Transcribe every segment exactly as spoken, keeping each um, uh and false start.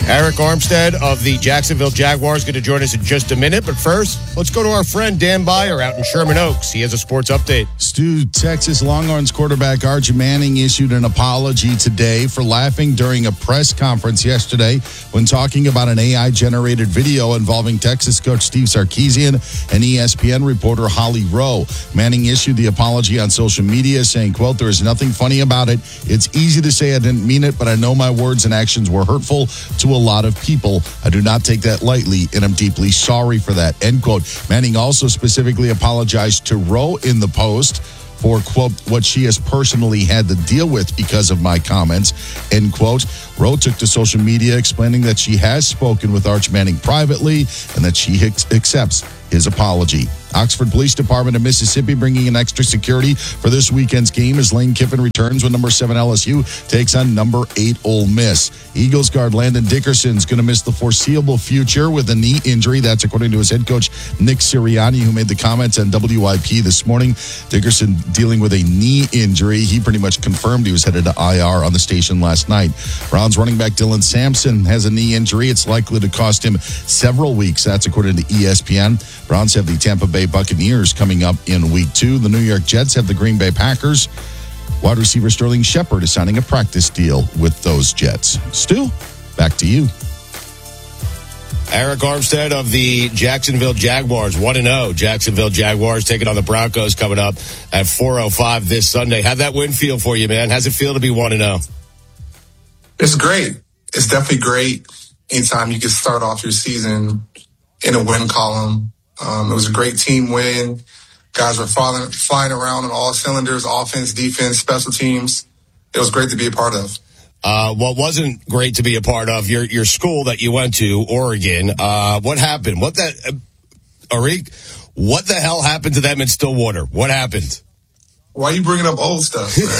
Eric Armstead of the Jacksonville Jaguars going to join us in just a minute. But first, let's go to our friend Dan Beyer out in Sherman Oaks. He has a sports update. Stu, Texas Longhorns quarterback Arch Manning issued an apology today for laughing during a press conference yesterday when talking about an A I-generated video involving Texas coach Steve Sarkisian and E S P N reporter Holly Rowe. Manning issued the apology on social media saying, quote, "There is nothing funny about it. It's easy to say I didn't mean it, but I know my words and actions were hurtful to a lot of people. I do not take that lightly, and I'm deeply sorry for that," end quote. Manning also specifically apologized to Rowe in the post for, quote, "what she has personally had to deal with because of my comments," end quote. Rowe took to social media explaining that she has spoken with Arch Manning privately and that she ex- accepts his apology. Oxford Police Department of Mississippi bringing in extra security for this weekend's game as Lane Kiffin returns when number seven L S U takes on number eight Ole Miss. Eagles guard Landon Dickerson's going to miss the foreseeable future with a knee injury. That's according to his head coach, Nick Sirianni, who made the comments on W I P this morning. Dickerson dealing with a knee injury. He pretty much confirmed he was headed to I R on the station last night. Browns running back Dylan Sampson has a knee injury. It's likely to cost him several weeks. That's according to E S P N. Browns have the Tampa Bay Buccaneers coming up in week two. The New York Jets have the Green Bay Packers. Wide receiver Sterling Shepard is signing a practice deal with those Jets. Stu, back to you. Eric Armstead of the Jacksonville Jaguars, one and oh. Jacksonville Jaguars taking on the Broncos coming up at four oh five this Sunday. How'd that win feel for you, man? How's it feel to be one and oh? It's great. It's definitely great anytime you can start off your season in a win column. Um, it was a great team win. Guys were flying, flying around on all cylinders, offense, defense, special teams. It was great to be a part of. Uh, what wasn't great to be a part of, your your school that you went to, Oregon, uh, what happened? What that, uh, Arik, what the hell happened to them in Stillwater? What happened? Why are you bringing up old stuff, man?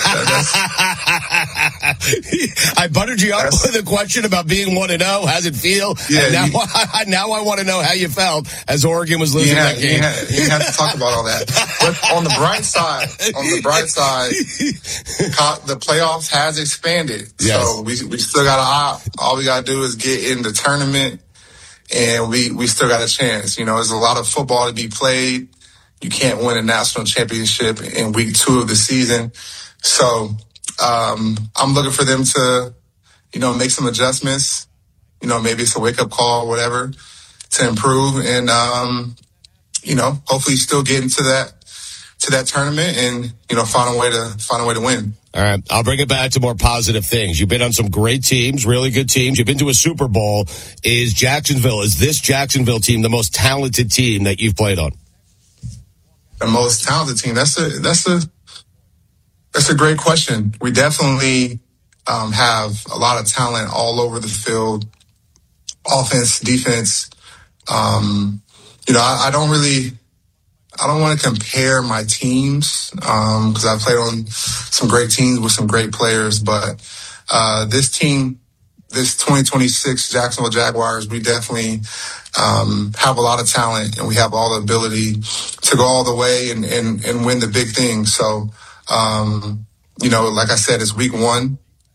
I buttered you up with a question about being one and oh. How's it feel? Yeah, and now, you, I, now I want to know how you felt as Oregon was losing had, that game. You had, you had to talk about all that. But on the bright side, on the bright side, the playoffs has expanded. Yes. So we we still got a all we got to do is get in the tournament, and we we still got a chance. You know, there's a lot of football to be played. You can't win a national championship in week two of the season. So um, I'm looking for them to, you know, make some adjustments. You know, maybe it's a wake-up call, whatever, to improve. And, um, you know, hopefully still get into that to that tournament and, you know, find a way to find a way to win. All right, I'll bring it back to more positive things. You've been on some great teams, really good teams. You've been to a Super Bowl. Is Jacksonville, is this Jacksonville team the most talented team that you've played on? The most talented team. That's a that's a that's a great question. We definitely um, have a lot of talent all over the field, offense, defense. Um, you know, I, I don't really, I don't want to compare my teams because um, I've played on some great teams with some great players. But uh, this team, this twenty twenty-six Jacksonville Jaguars, we definitely um, have a lot of talent and we have all the ability to go all the way and, and, and win the big thing. So, um, you know, like I said, it's week one.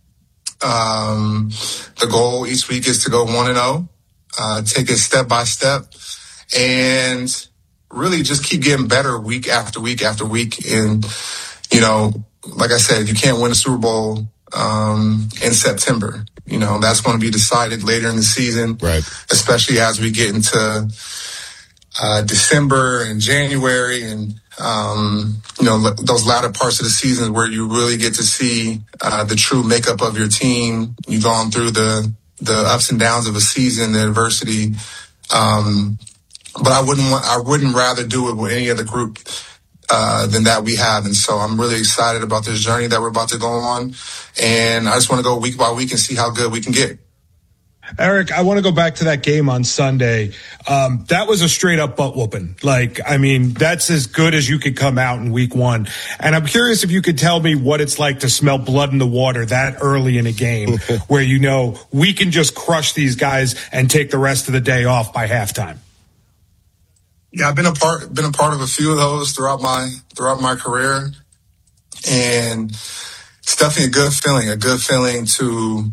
Um, the goal each week is to go one and oh, uh, take it step by step and really just keep getting better week after week after week. And, you know, like I said, you can't win a Super Bowl um, in September. You know, that's going to be decided later in the season, right? Especially as we get into uh, December and January and, um, you know, l- those latter parts of the season where you really get to see uh, the true makeup of your team. You've gone through the, the ups and downs of a season, the adversity. Um, but I wouldn't want, I wouldn't rather do it with any other group Uh, than that we have. And so I'm really excited about this journey that we're about to go on. And I just want to go week by week and see how good we can get. Eric, I want to go back to that game on Sunday. Um, that was a straight up butt whooping. Like, I mean, that's as good as you could come out in week one. And I'm curious if you could tell me what it's like to smell blood in the water that early in a game where, you know, we can just crush these guys and take the rest of the day off by halftime. Yeah, I've been a part been a part of a few of those throughout my throughout my career, and it's definitely a good feeling. A good feeling to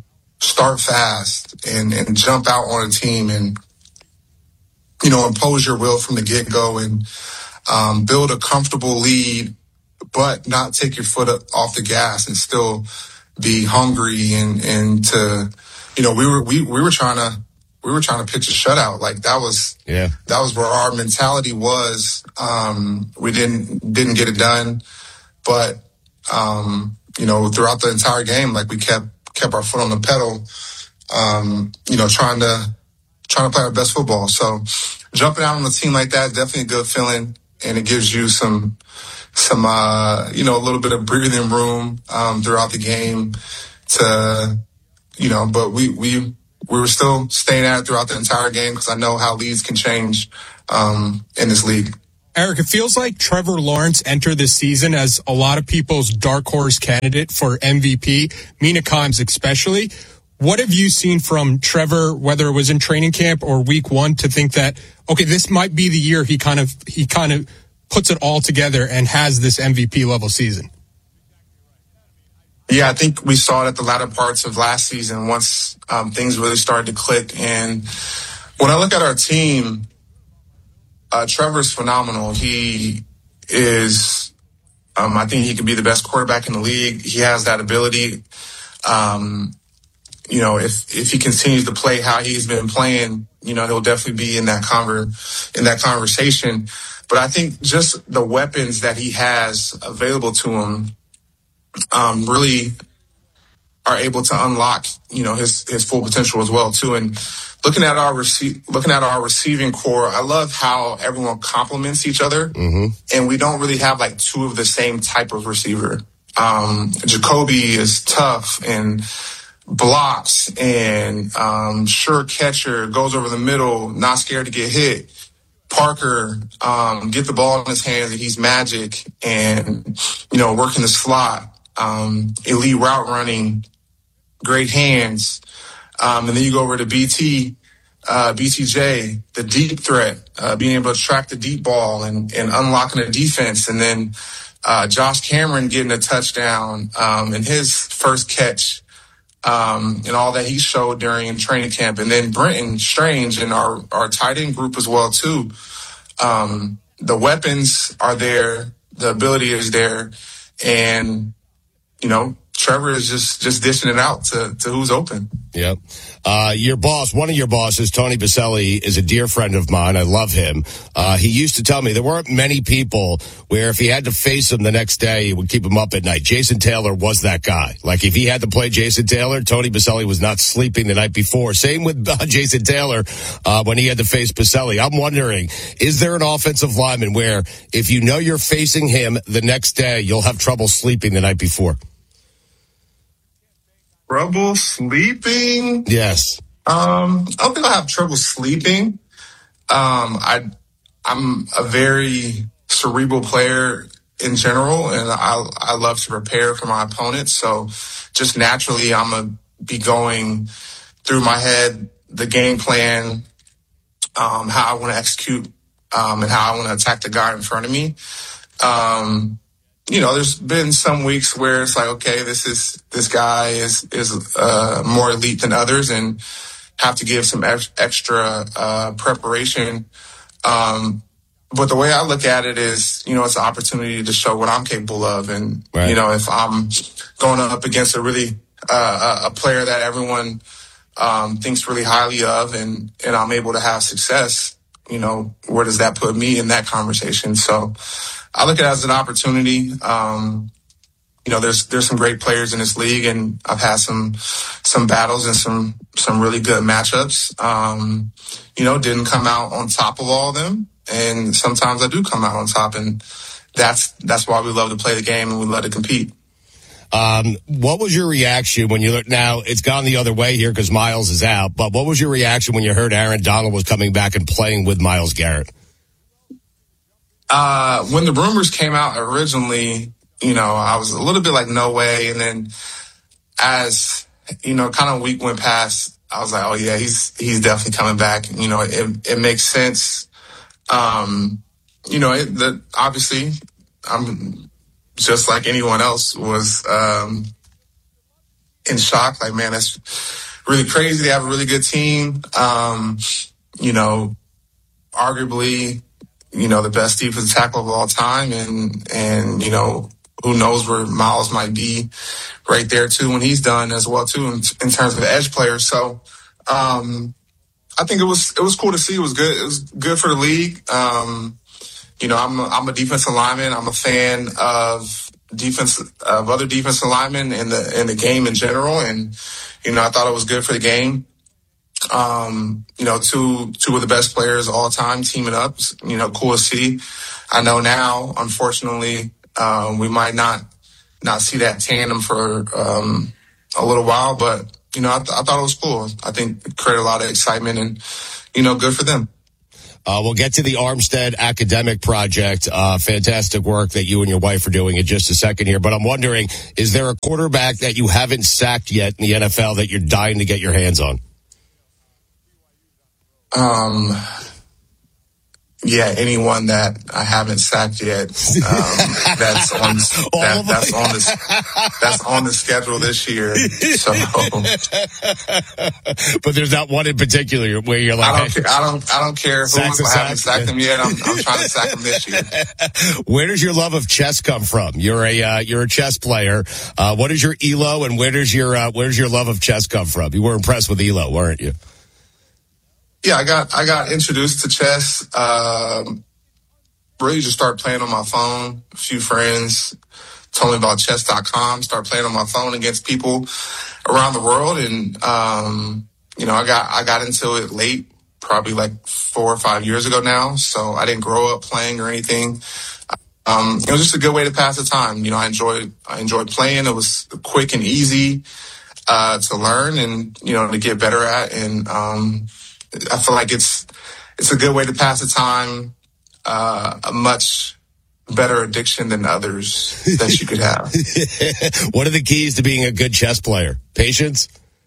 start fast and, and jump out on a team and, you know, impose your will from the get-go and um, build a comfortable lead, but not take your foot up off the gas and still be hungry and, and to, you know, we were, we, we were trying to, we were trying to pitch a shutout. Like that was, yeah, that was where our mentality was. Um, we didn't, didn't get it done, but, um, you know, throughout the entire game, like we kept, kept our foot on the pedal, um, you know, trying to, trying to play our best football. So jumping out on a team like that is definitely a good feeling. And it gives you some, some, uh, you know, a little bit of breathing room, um, throughout the game to, you know, but we, we, we were still staying at it throughout the entire game because I know how leads can change, um, in this league. Eric, it feels like Trevor Lawrence entered this season as a lot of people's dark horse candidate for M V P, Mina Kimes especially. What have you seen from Trevor, whether it was in training camp or week one, to think that, okay, this might be the year he kind of he kind of puts it all together and has this M V P level season? Yeah, I think we saw it at the latter parts of last season once um, things really started to click. And when I look at our team, uh, Trevor's phenomenal. He is, um, I think he could be the best quarterback in the league. He has that ability. Um, you know, if, if he continues to play how he's been playing, you know, he'll definitely be in that conver- in that conversation. But I think just the weapons that he has available to him, um, really are able to unlock, you know, his, his full potential as well too. And looking at our rece- looking at our receiving core, I love how everyone complements each other. Mm-hmm. And we don't really have like two of the same type of receiver. Um, Jacoby is tough and blocks and um, sure catcher, goes over the middle, not scared to get hit. Parker, um, get the ball in his hands and he's magic and, you know, working the slot, um, elite route running, great hands. Um, and then you go over to B T, uh, B T J, the deep threat, uh, being able to track the deep ball and, and unlocking the defense. And then uh, Josh Cameron getting a touchdown um, in his first catch. Um, and all that he showed during training camp. And then Brenton Strange and our, our tight end group as well, too. Um, the weapons are there. The ability is there. And, you know, Trevor is just, just dishing it out to, to who's open. Yep. Uh, your boss, one of your bosses, Tony Baselli, is a dear friend of mine. I love him. Uh, he used to tell me there weren't many people where if he had to face him the next day, it would keep him up at night. Jason Taylor was that guy. Like if he had to play Jason Taylor, Tony Baselli was not sleeping the night before. Same with uh, Jason Taylor uh, when he had to face Baselli. I'm wondering, is there an offensive lineman where if you know you're facing him the next day, you'll have trouble sleeping the night before? Trouble sleeping? Yes. Um, I don't think I have trouble sleeping. Um, I, I'm a very cerebral player in general, and I, I love to prepare for my opponents. So just naturally, I'm going to be going through my head the game plan, um, how I want to execute, um, and how I want to attack the guy in front of me. Um, You know, there's been some weeks where it's like, okay, this is, this guy is, is, uh, more elite than others and have to give some ex- extra, uh, preparation. Um, but the way I look at it is, you know, it's an opportunity to show what I'm capable of. And, right. you know, if I'm going up against a really, uh, a player that everyone, um, thinks really highly of and, and I'm able to have success, you know, where does that put me in that conversation? So, I look at it as an opportunity. Um, you know, there's there's some great players in this league, and I've had some some battles and some some really good matchups. Um, you know, didn't come out on top of all of them, and sometimes I do come out on top, and that's that's why we love to play the game and we love to compete. Um, what was your reaction when you look now? It's gone the other way here because Myles is out. But what was your reaction when you heard Aaron Donald was coming back and playing with Myles Garrett? Uh, when the rumors came out originally, you know, I was a little bit like, no way. And then as, you know, kind of a week went past, I was like, oh yeah, he's, he's definitely coming back. You know, it, it makes sense. Um, you know, it, the, obviously I'm just like anyone else was, um, in shock. Like, man, that's, really crazy. They have a really good team. Um, you know, arguably, you know, the best defensive tackle of all time. And, and, you know, who knows where Miles might be right there too when he's done as well too in, in terms of the edge players. So, um, I think it was, it was cool to see. It was good. It was good for the league. Um, you know, I'm a, I'm a defensive lineman. I'm a fan of defense, of other defensive linemen in the, in the game in general. And, you know, I thought it was good for the game. Um, you know, two, two of the best players of all time teaming up, you know, cool to see. I know now, unfortunately, um, we might not, not see that tandem for, um, a little while, but, you know, I, th- I thought it was cool. I think it created a lot of excitement and, you know, good for them. Uh, we'll get to the Armstead Academic Project. Uh, fantastic work that you and your wife are doing in just a second here. But I'm wondering, is there a quarterback that you haven't sacked yet in the N F L that you're dying to get your hands on? Um, yeah, anyone that I haven't sacked yet, um, that's on, that, that's on the, that's on the schedule this year. So, but there's not one in particular where you're like, I don't, care, I don't, I don't care who. I haven't sacked them yet. I'm, I'm trying to sack them this year. Where does your love of chess come from? You're a, uh, you're a chess player. Uh, what is your E L O and where does your, uh, where does your love of chess come from? You were impressed with E L O, weren't you? Yeah, I got I got introduced to chess. Um, really just started playing on my phone. A few friends told me about chess dot com. Started playing on my phone against people around the world, and um, you know, I got I got into it late, probably like four or five years ago now. So I didn't grow up playing or anything. Um, it was just a good way to pass the time. You know, I enjoyed I enjoyed playing. It was quick and easy uh, to learn, and you know, to get better at, and um, I feel like it's it's a good way to pass the time, uh, a much better addiction than others that you could have. What are the keys to being a good chess player? Patience?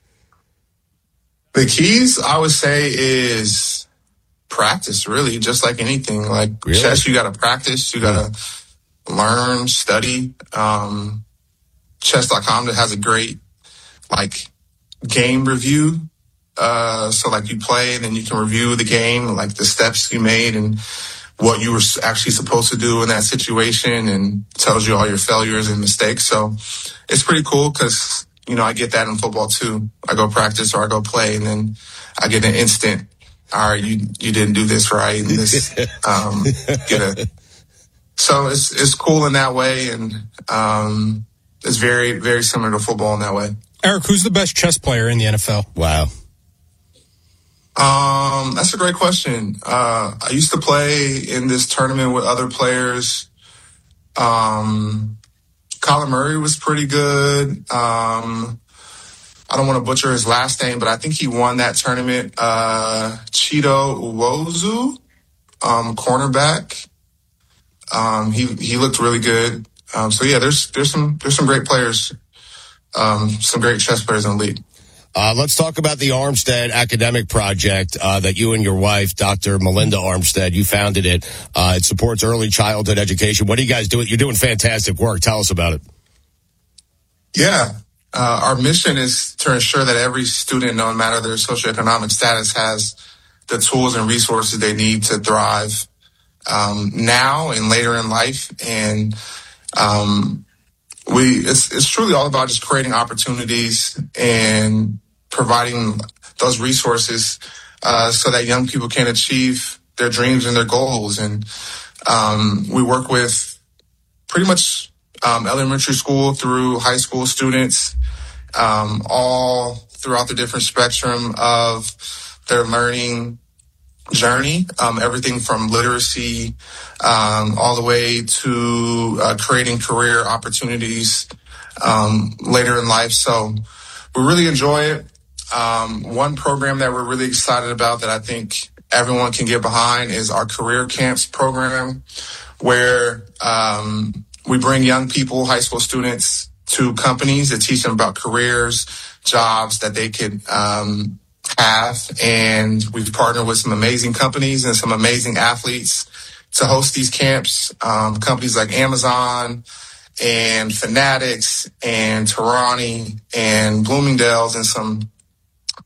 The keys, I would say, is practice, really, just like anything. Like really? Chess, you got to practice. You got to learn, study. Um, chess dot com that has a great, like, game review. Uh, so like you play and then you can review the game, like the steps you made and what you were actually supposed to do in that situation, and tells you all your failures and mistakes. So it's pretty cool because, you know, I get that in football too. I go practice or I go play and then I get an instant, all right, you, you didn't do this right. And this, um, get a, so it's, it's cool in that way. And, um, it's very, very similar to football in that way. Eric, who's the best chess player in the N F L? Wow. Um, that's a great question. Uh, I used to play in this tournament with other players. Um, Kyler Murray was pretty good. Um, I don't want to butcher his last name, but I think he won that tournament. Uh, Chido Uwozu, um, cornerback. Um, he, he looked really good. Um, so yeah, there's, there's some, there's some great players, um, some great chess players in the league. Uh, let's talk about the Armstead Academic Project uh, that you and your wife, Doctor Melinda Armstead, you founded it. Uh, it supports early childhood education. What do you guys do? You're doing fantastic work. Tell us about it. Yeah. Uh, our mission is to ensure that every student, no matter their socioeconomic status, has the tools and resources they need to thrive um, now and later in life. And um, we it's, it's truly all about just creating opportunities and providing those resources uh, so that young people can achieve their dreams and their goals. And um, we work with pretty much um, elementary school through high school students, um, all throughout the different spectrum of their learning journey, um, everything from literacy um, all the way to uh, creating career opportunities um, later in life. So we really enjoy it. Um, one program that we're really excited about that I think everyone can get behind is our Career Camps program, where um, we bring young people, high school students, to companies to teach them about careers, jobs that they could um, have. And we've partnered with some amazing companies and some amazing athletes to host these camps. Um, companies like Amazon and Fanatics and Tarani and Bloomingdale's and some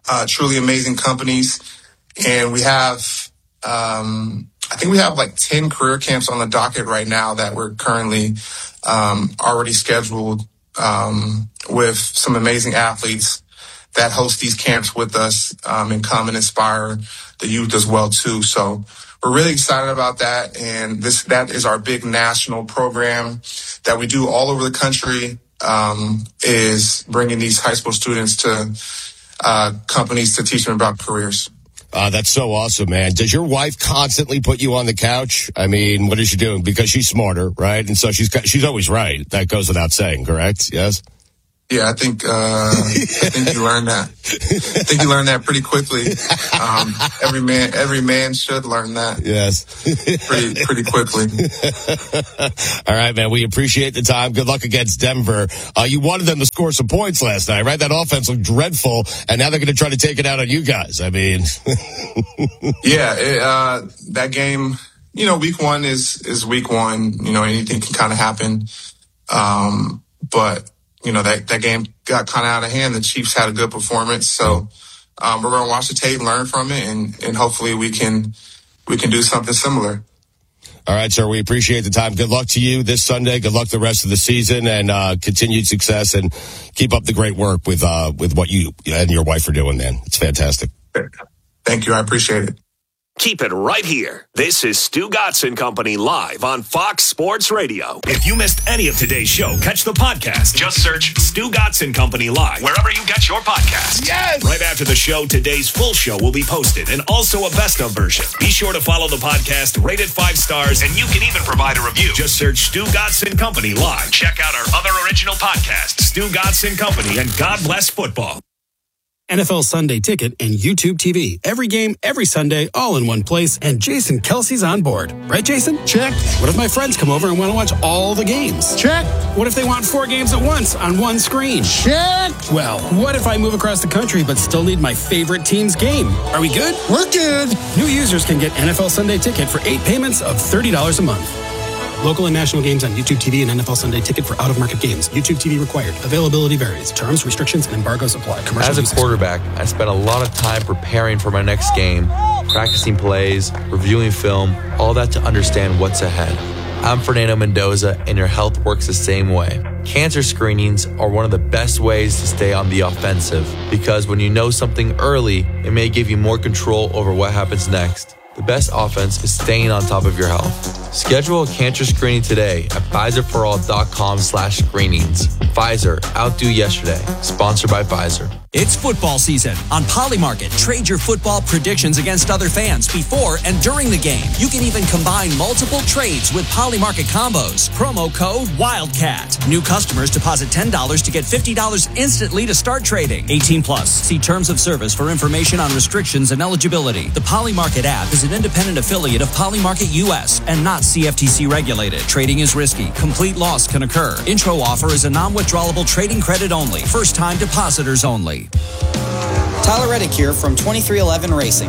uh, truly amazing companies. And we have, um, I think we have like ten career camps on the docket right now that we're currently um, already scheduled um, with some amazing athletes that host these camps with us um, and come and inspire the youth as well too. So we're really excited about that. And this, that is our big national program that we do all over the country, um, is bringing these high school students to uh, companies to teach them about careers. Uh, that's so awesome, man. Does your wife constantly put you on the couch? I mean, what is she doing? Because she's smarter, right? And so she's she's always right. That goes without saying, correct? Yes? Yeah, I think uh, I think you learned that. I think you learned that pretty quickly. Um, every man, every man should learn that. Yes, pretty pretty quickly. All right, man. We appreciate the time. Good luck against Denver. Uh, you wanted them to score some points last night, right? That offense looked dreadful, and now they're going to try to take it out on you guys. I mean, yeah, it, uh, that game. You know, week one is is week one. You know, anything can kind of happen, um, but. You know, that, that game got kind of out of hand. The Chiefs had a good performance. So um, we're going to watch the tape, learn from it, and, and hopefully we can we can do something similar. All right, sir. We appreciate the time. Good luck to you this Sunday. Good luck the rest of the season, and uh, continued success. And keep up the great work with uh, with what you and your wife are doing, man. It's fantastic. Thank you. I appreciate it. Keep it right here. This is Stu Gotson Company live on Fox Sports Radio. If you missed any of today's show, catch the podcast. Just search Stu Gotson Company live wherever you get your podcasts. Yes! Right after the show, today's full show will be posted and also a best of version. Be sure to follow the podcast, rate it five stars, and you can even provide a review. Just search Stu Gotson Company live. Check out our other original podcasts, Stu Gotson Company and God Bless Football. N F L Sunday Ticket and YouTube T V. Every game, every Sunday, all in one place. And Jason Kelsey's on board. Right, Jason? Check. What if my friends come over and want to watch all the games? Check. What if they want four games at once on one screen? Check. Well, what if I move across the country but still need my favorite team's game? Are we good? We're good. New users can get N F L Sunday Ticket for eight payments of thirty dollars a month. Local and national games on YouTube T V and N F L Sunday Ticket for out-of-market games. YouTube T V required. Availability varies. Terms, restrictions, and embargoes apply. Commercial As a quarterback, I spent a lot of time preparing for my next game, practicing plays, reviewing film, all that to understand what's ahead. I'm Fernando Mendoza, and your health works the same way. Cancer screenings are one of the best ways to stay on the offensive because when you know something early, it may give you more control over what happens next. The best offense is staying on top of your health. Schedule a cancer screening today at Pfizerforall.com slash screenings. Pfizer, outdo yesterday. Sponsored by Pfizer. It's football season. On Polymarket, trade your football predictions against other fans before and during the game. You can even combine multiple trades with Polymarket combos. Promo code Wildcat. New customers deposit ten dollars to get fifty dollars instantly to start trading. eighteen plus. See terms of service for information on restrictions and eligibility. The Polymarket app is an independent affiliate of Polymarket U S and not C F T C regulated. Trading is risky. Complete loss can occur. Intro offer is a non-withdrawable trading credit only. First-time depositors only. Tyler Reddick here from twenty-three eleven Racing.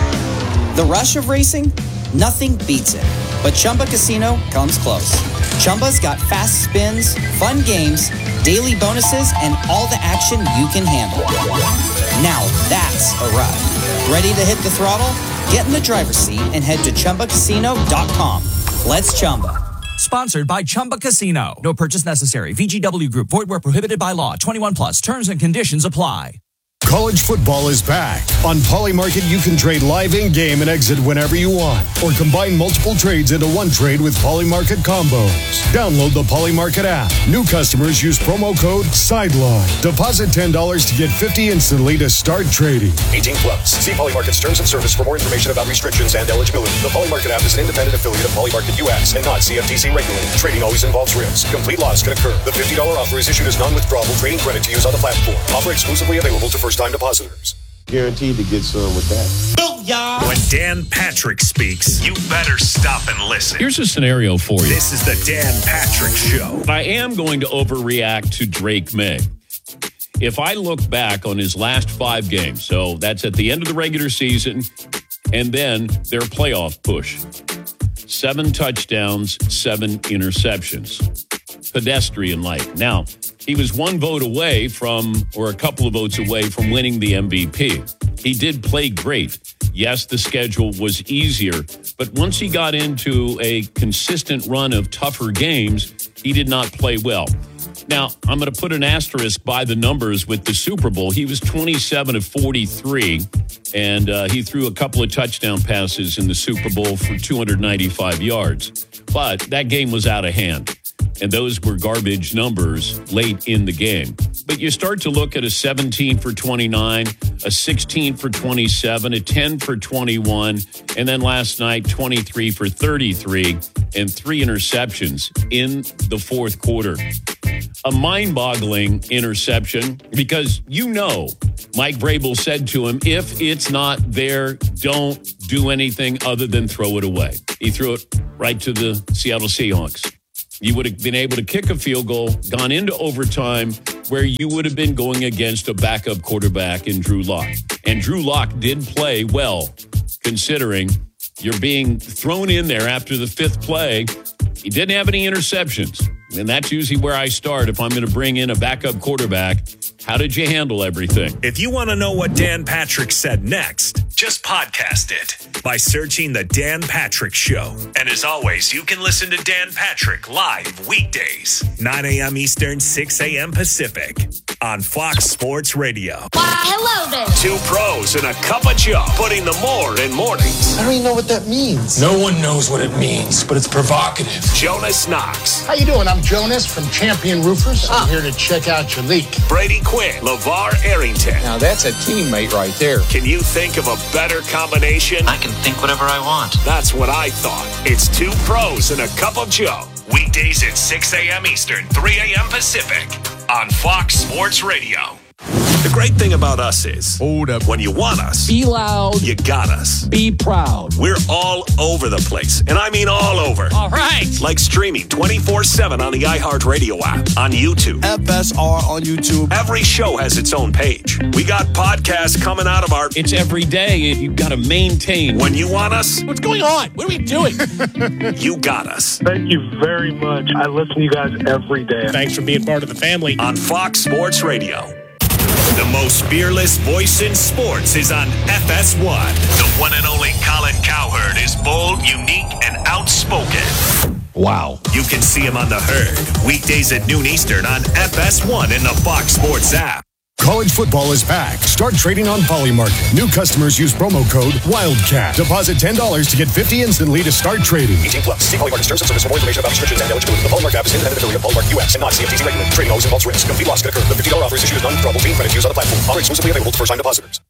The rush of racing? Nothing beats it. But Chumba Casino comes close. Chumba's got fast spins, fun games, daily bonuses, and all the action you can handle. Now that's a ride. Ready to hit the throttle? Get in the driver's seat and head to Chumba Casino dot com. Let's Chumba. Sponsored by Chumba Casino. No purchase necessary. V G W Group. Void where prohibited by law. twenty-one plus. Terms and conditions apply. College football is back. On Polymarket, you can trade live in-game and exit whenever you want, or combine multiple trades into one trade with Polymarket combos. Download the Polymarket app. New customers use promo code SIDELINE. Deposit ten dollars to get fifty dollars instantly to start trading. eighteen plus. See Polymarket's terms of service for more information about restrictions and eligibility. The Polymarket app is an independent affiliate of Polymarket U S and not C F T C regulated. Trading always involves risk. Complete loss can occur. The fifty dollars offer is issued as non-withdrawable trading credit to use on the platform. Offer exclusively available to first-time depositors. Guaranteed to get some with that. Booyah! When Dan Patrick speaks, you better stop and listen. Here's a scenario for you. This is the Dan Patrick Show. I am going to overreact to Drake May. If I look back on his last five games, so that's at the end of the regular season, and then their playoff push. Seven touchdowns, seven interceptions. Pedestrian-like. Now, he was one vote away from, or a couple of votes away from winning the M V P. He did play great. Yes, the schedule was easier, but once he got into a consistent run of tougher games, he did not play well. Now, I'm going to put an asterisk by the numbers with the Super Bowl. He was twenty-seven of forty-three, and uh, he threw a couple of touchdown passes in the Super Bowl for two hundred ninety-five yards. But that game was out of hand, and those were garbage numbers late in the game. But you start to look at a seventeen for twenty-nine, a sixteen for twenty-seven, a ten for twenty-one, and then last night, twenty-three for thirty-three, and three interceptions in the fourth quarter. A mind-boggling interception because, you know, Mike Vrabel said to him, if it's not there, don't do anything other than throw it away. He threw it right to the Seattle Seahawks. You would have been able to kick a field goal, gone into overtime, where you would have been going against a backup quarterback in Drew Lock. And Drew Lock did play well, considering you're being thrown in there after the fifth play. He didn't have any interceptions. And that's usually where I start if I'm going to bring in a backup quarterback. How did you handle everything? If you want to know what Dan Patrick said next, just podcast it by searching The Dan Patrick Show. And as always, you can listen to Dan Patrick live weekdays, nine a.m. Eastern, six a.m. Pacific on Fox Sports Radio. Why, hello there. Two pros and a cup of Joe, putting the more in mornings. I don't even know what that means. No one knows what it means, but it's provocative. Jonas Knox. How you doing? I'm Jonas from Champion Roofers. I'm here to check out your leak. Brady Quinn. LeVar Arrington. Now that's a teammate right there. Can you think of a better combination? I can think whatever I want. That's what I thought. It's two pros and a cup of Joe. Weekdays at six a.m. Eastern, three a.m. Pacific on Fox Sports Radio. The great thing about us is, hold up. When you want us, Be loud. you got us. Be proud. We're all over the place, and I mean all over. All right. Like streaming twenty-four seven on the iHeartRadio app, on YouTube. F S R on YouTube. Every show has its own page. We got podcasts coming out of our... It's every day. You've got to maintain. When you want us, What's going on? What are we doing? you got us. Thank you very much. I listen to you guys every day. Thanks for being part of the family. On Fox Sports Radio. The most fearless voice in sports is on F S one. The one and only Colin Cowherd is bold, unique, and outspoken. Wow. You can see him on The Herd, weekdays at noon Eastern on F S one and the Fox Sports app. College football is back. Start trading on Polymarket. New customers use promo code WILDCAT. Deposit ten dollars to get fifty instantly to start trading. eighteen plus. See Polymarket terms and service for more information about restrictions and eligibility. The Polymarket app is an independent affiliate of Polymarket U S and not C F T C regulated. Trading always involves risk. Complete loss can occur. The fifty dollars offer is issued as non-withdrawable fee credit used on the platform. Offer exclusively available to first-time depositors.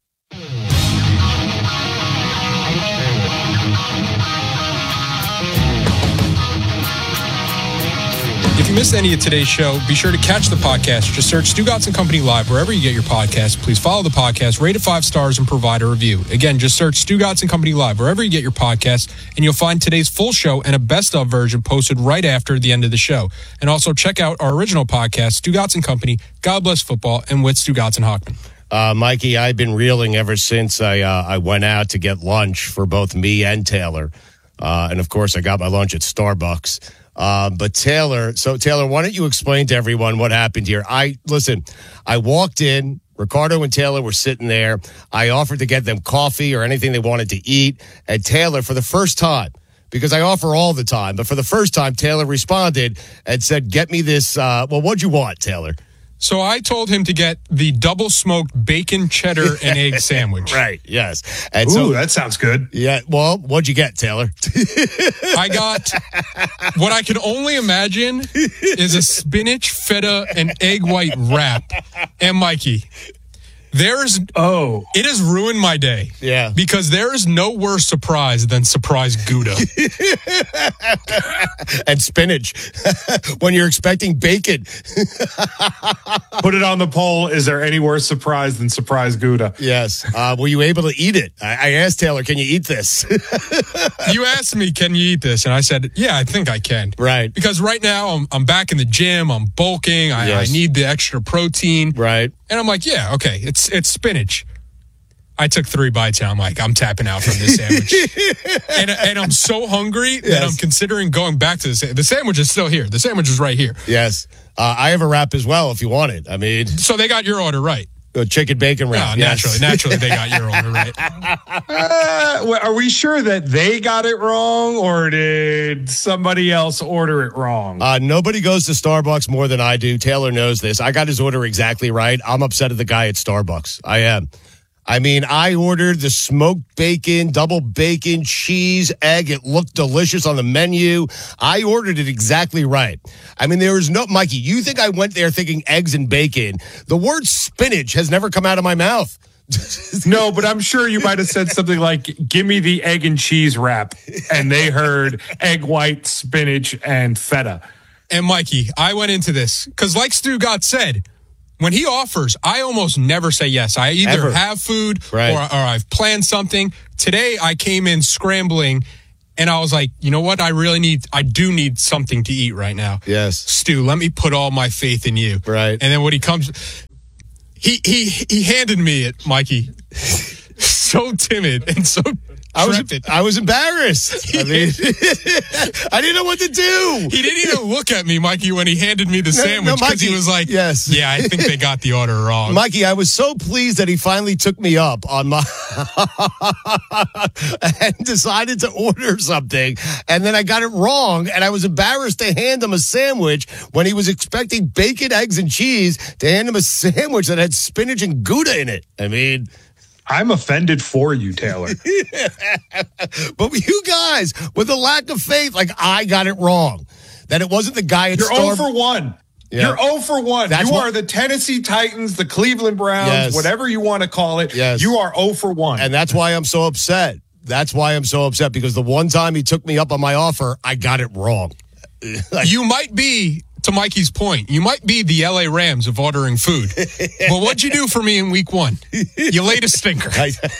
If you missed any of today's show, be sure to catch the podcast. Just search Stugotz and Company Live wherever you get your podcast. Please follow the podcast, rate it five stars, and provide a review. Again, just search Stugotz and Company Live wherever you get your podcast, and you'll find today's full show and a best-of version posted right after the end of the show. And also check out our original podcast, Stugotz and Company, God Bless Football, and with Stugotz and Hockman. Uh, Mikey, I've been reeling ever since I uh, I went out to get lunch for both me and Taylor. Uh, and, of course, I got my lunch at Starbucks. Uh, but Taylor, so Taylor, why don't you explain to everyone what happened here? I listen, I walked in, Ricardo and Taylor were sitting there. I offered to get them coffee or anything they wanted to eat. And Taylor, for the first time, because I offer all the time, but for the first time, Taylor responded and said, get me this. Uh, well, what'd you want, Taylor? So I told him to get the double smoked bacon, cheddar, and egg sandwich. Right, yes. And Ooh, so, that sounds good. Yeah, well, what'd you get, Taylor? I got what I can only imagine is a spinach, feta, and egg white wrap. And Mikey, there's oh, it has ruined my day. Yeah, because there is no worse surprise than surprise Gouda and spinach when you're expecting bacon. Put it on the poll. Is there any worse surprise than surprise Gouda? Yes. Uh, were you able to eat it? I, I asked Taylor, "Can you eat this?" You asked me, "Can you eat this?" And I said, "Yeah, I think I can." Right. Because right now I'm I'm back in the gym. I'm bulking. I, Yes. I need the extra protein. Right. And I'm like, yeah, okay, it's it's spinach. I took three bites and I'm like, I'm tapping out from this sandwich. and, and I'm so hungry yes. that I'm considering going back to the sandwich. The sandwich is still here. The sandwich is right here. Yes. Uh, I have a wrap as well if you want it. I mean. So they got your order right. A chicken bacon wrap. No, yes. naturally. Naturally, they got your order right. Uh, are we sure that they got it wrong or did somebody else order it wrong? Uh, nobody goes to Starbucks more than I do. Taylor knows this. I got his order exactly right. I'm upset at the guy at Starbucks. I am. I mean, I ordered the smoked bacon, double bacon, cheese, egg. It looked delicious on the menu. I ordered it exactly right. I mean, there was no, Mikey, you think I went there thinking eggs and bacon. The word spinach has never come out of my mouth. No, but I'm sure you might have said something like, give me the egg and cheese wrap. And they heard egg white, spinach, and feta. And Mikey, I went into this because like Stu got said, when he offers, I almost never say yes. I either Ever. have food right. or, or I've planned something. Today, I came in scrambling, and I was like, you know what? I really need, I do need something to eat right now. Yes. Stu, let me put all my faith in you. Right. And then when he comes, he he he handed me it, Mikey. So timid and so I was, trepid. I was embarrassed. I mean, I didn't know what to do. He didn't even look at me, Mikey, when he handed me the No, sandwich no, because he was like, yes. yeah, I think they got the order wrong. Mikey, I was so pleased that he finally took me up on my and decided to order something. And then I got it wrong. And I was embarrassed to hand him a sandwich when he was expecting bacon, eggs, and cheese to hand him a sandwich that had spinach and Gouda in it. I mean, I'm offended for you, Taylor. But you guys, with the lack of faith, like I got it wrong. That it wasn't the guy at You're Star- zero for one. Yeah. You're zero for one. That's you what- are the Tennessee Titans, the Cleveland Browns, Yes. whatever you want to call it. Yes. You are zero for one. And that's why I'm so upset. That's why I'm so upset, because the one time he took me up on my offer, I got it wrong. Like, You might be, to Mikey's point, you might be the L A Rams of ordering food. But what'd you do for me in week one? You laid a stinker.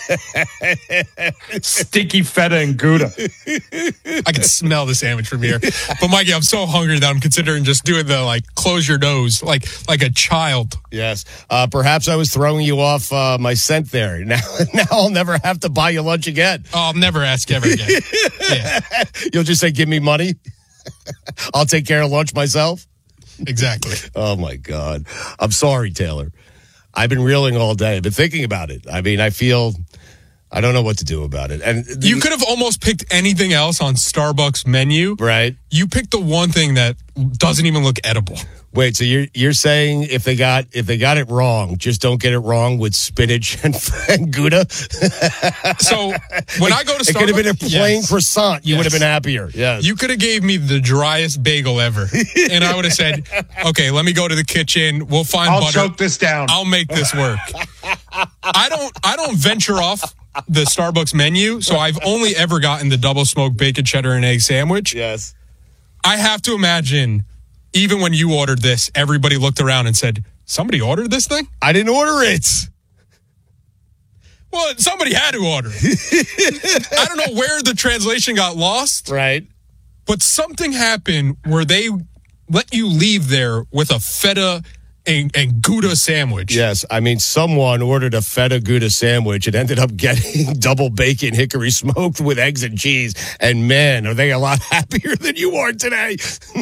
Sticky feta and Gouda. I can smell the sandwich from here. But Mikey, I'm so hungry that I'm considering just doing the like close your nose like like a child. Yes. Uh, perhaps I was throwing you off uh, my scent there. Now, now I'll never have to buy you lunch again. Oh, I'll never ask ever again. Yeah. You'll just say, give me money. I'll take care of lunch myself. Exactly. Oh, my God. I'm sorry, Taylor. I've been reeling all day. I've been thinking about it. I mean, I feel, I don't know what to do about it. And the, You could have almost picked anything else on Starbucks menu. Right. You picked the one thing that doesn't even look edible. Wait, so you're you're saying if they got if they got it wrong, just don't get it wrong with spinach and, and Gouda? So when I go to Starbucks, it could have been a plain yes. croissant. You Yes. would have been happier. Yes. You could have gave me the driest bagel ever, and I would have said, "Okay, let me go to the kitchen. We'll find I'll butter. choke this down. I'll make this work." I don't. I don't venture off the Starbucks menu, so I've only ever gotten the double smoked bacon cheddar and egg sandwich. Yes. I have to imagine, even when you ordered this, everybody looked around and said, "Somebody ordered this thing?" I didn't order it. Well, somebody had to order it. I don't know where the translation got lost. Right. But something happened where they let you leave there with a feta and, and Gouda sandwich. Yes, I mean, someone ordered a feta Gouda sandwich and ended up getting double bacon hickory smoked with eggs and cheese. And man, are they a lot happier than you are today.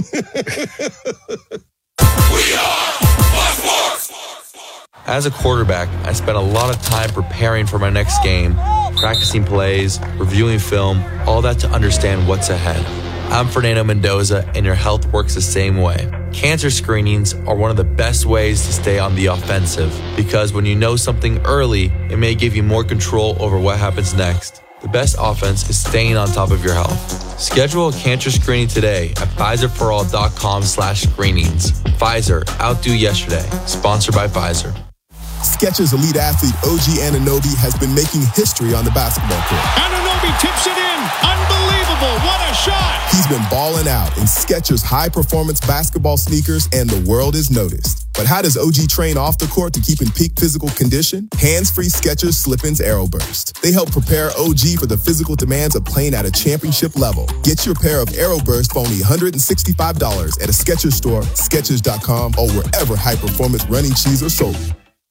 We are Buzzworks. As a quarterback, I spent a lot of time preparing for my next game, practicing plays, reviewing film, all that to understand what's ahead. I'm Fernando Mendoza, and your health works the same way. Cancer screenings are one of the best ways to stay on the offensive, because when you know something early, it may give you more control over what happens next. The best offense is staying on top of your health. Schedule a cancer screening today at Pfizerforall.com slash screenings. Pfizer, outdo yesterday. Sponsored by Pfizer. Skechers elite athlete O G Anunoby has been making history on the basketball court. Anunoby tips it in. Unbelievable. What a shot. He's been balling out in Skechers high-performance basketball sneakers, and the world has noticed. But how does O G train off the court to keep in peak physical condition? Hands-free Skechers Slip-ins Aeroburst. They help prepare O G for the physical demands of playing at a championship level. Get your pair of Aeroburst for only one hundred sixty-five dollars at a Skechers store, Skechers dot com, or wherever high-performance running shoes are sold.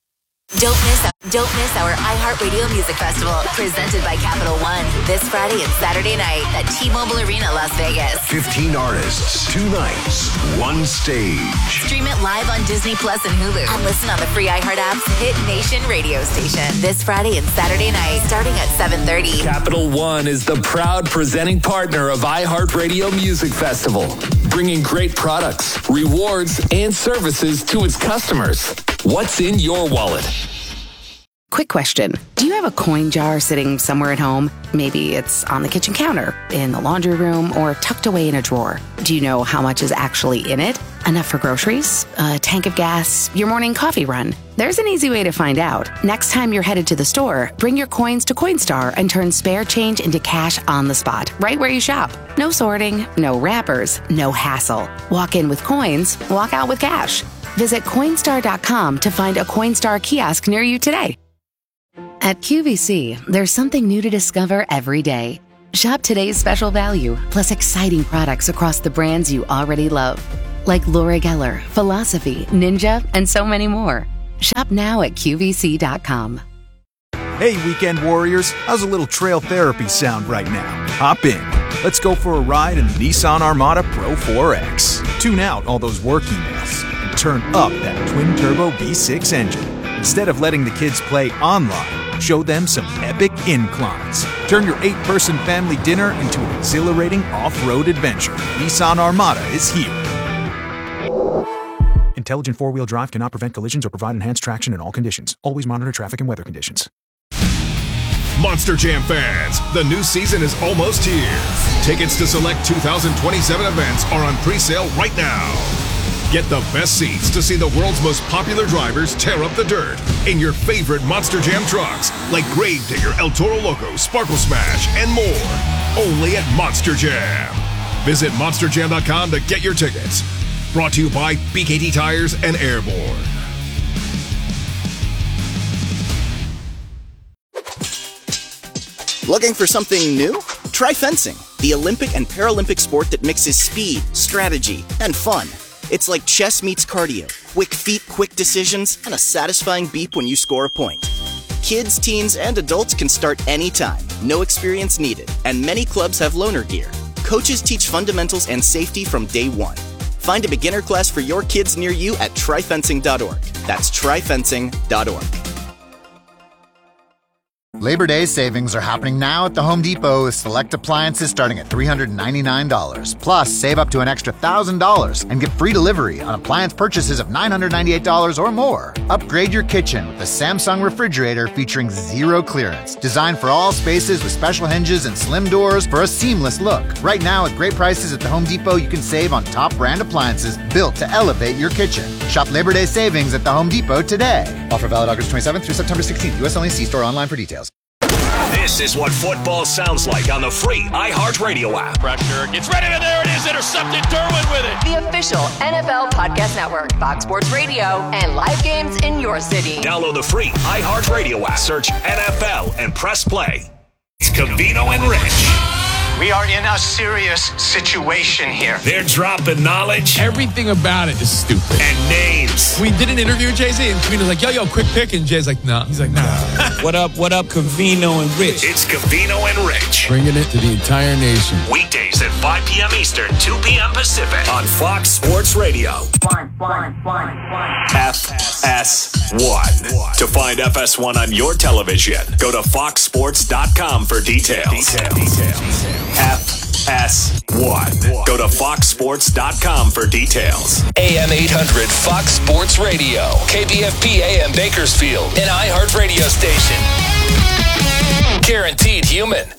Don't miss don't miss our iHeartRadio Music Festival presented by Capital One this Friday and Saturday night at T-Mobile Arena, Las Vegas. fifteen artists, two nights, one stage. Stream it live on Disney Plus and Hulu and listen on the free iHeart app's Hit Nation radio station this Friday and Saturday night starting at seven thirty. Capital One is the proud presenting partner of iHeartRadio Music Festival, bringing great products, rewards, and services to its customers. What's in your wallet? Quick question. Do you have a coin jar sitting somewhere at home? Maybe it's on the kitchen counter, in the laundry room, or tucked away in a drawer. Do you know how much is actually in it? Enough for groceries, a tank of gas, your morning coffee run? There's an easy way to find out. Next time you're headed to the store, bring your coins to Coinstar and turn spare change into cash on the spot, right where you shop. No sorting, no wrappers, no hassle. Walk in with coins, walk out with cash. Visit Coinstar dot com to find a Coinstar kiosk near you today. At Q V C, there's something new to discover every day. Shop today's special value, plus exciting products across the brands you already love. Like Laura Geller, Philosophy, Ninja, and so many more. Shop now at Q V C dot com. Hey, weekend warriors, how's a little trail therapy sound right now? Hop in. Let's go for a ride in the Nissan Armada Pro four X. Tune out all those work emails and turn up that twin-turbo V six engine. Instead of letting the kids play online, show them some epic inclines. Turn your eight-person family dinner into an exhilarating off-road adventure. Nissan Armada is here. Intelligent four-wheel drive cannot prevent collisions or provide enhanced traction in all conditions. Always monitor traffic and weather conditions. Monster Jam fans, the new season is almost here. Tickets to select two thousand twenty-seven events are on pre-sale right now. Get the best seats to see the world's most popular drivers tear up the dirt in your favorite Monster Jam trucks, like Gravedigger, El Toro Loco, Sparkle Smash, and more. Only at Monster Jam. Visit monster jam dot com to get your tickets. Brought to you by B K T Tires and Airborne. Looking for something new? Try fencing, the Olympic and Paralympic sport that mixes speed, strategy, and fun. It's like chess meets cardio, quick feet, quick decisions, and a satisfying beep when you score a point. Kids, teens, and adults can start anytime, no experience needed, and many clubs have loaner gear. Coaches teach fundamentals and safety from day one. Find a beginner class for your kids near you at try fencing dot org. That's try fencing dot org. Labor Day savings are happening now at the Home Depot with select appliances starting at three hundred ninety-nine dollars. Plus, save up to an extra one thousand dollars and get free delivery on appliance purchases of nine hundred ninety-eight dollars or more. Upgrade your kitchen with a Samsung refrigerator featuring zero clearance. Designed for all spaces with special hinges and slim doors for a seamless look. Right now, at great prices at the Home Depot, you can save on top brand appliances built to elevate your kitchen. Shop Labor Day savings at the Home Depot today. Offer valid August twenty-seventh through September sixteenth. U S only. See store online for details. This is what football sounds like on the free iHeartRadio app. Pressure gets ready, and there it is. Intercepted. Derwin with it. The official N F L Podcast Network, Fox Sports Radio, and live games in your city. Download the free iHeartRadio app. Search N F L and press play. It's Covino and Rich. We are in a serious situation here. They're dropping knowledge. Everything about it is stupid. And names. We did an interview with Jay-Z, and Covino's like, yo, yo, quick pick. And Jay's like, nah. He's like, nah. What up, what up, Covino and Rich? It's Covino and Rich. Bringing it to the entire nation. Weekdays at five p.m. Eastern, two p.m. Pacific on Fox Sports Radio. One, one, one, one. F S one. To find F S one on your television, go to fox sports dot com for details. Details. Details. F S one. Go to fox sports dot com for details. A M eight hundred Fox Sports Radio. K B F P A M Bakersfield. An iHeart radio station. Guaranteed human.